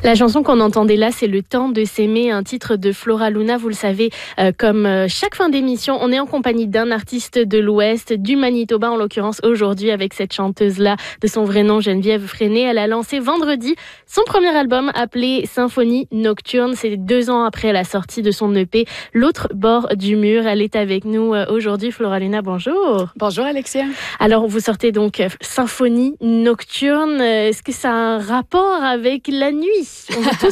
La chanson qu'on entendait là, c'est Le temps de s'aimer, un titre de Flora Luna. Vous le savez, comme chaque fin d'émission, on est en compagnie d'un artiste de l'Ouest, du Manitoba en l'occurrence aujourd'hui, avec cette chanteuse-là, de son vrai nom Geneviève Freinet. Elle a lancé vendredi son premier album appelé Symphonie Nocturne. C'est 2 ans après la sortie de son EP L'autre bord du mur. Elle est avec nous aujourd'hui. Flora Luna, bonjour. Bonjour Alexia. Alors, vous sortez donc Symphonie Nocturne. Est-ce que ça a un rapport avec la nuit? On veut tous